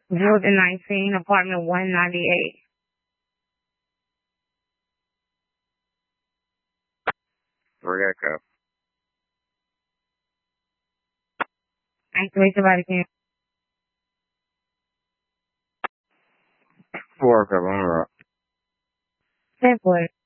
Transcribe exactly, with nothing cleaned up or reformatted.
Building nineteen, apartment one ninety-eight. Three Echo. Activate somebody can. Four Echo, on the rock. ten forty.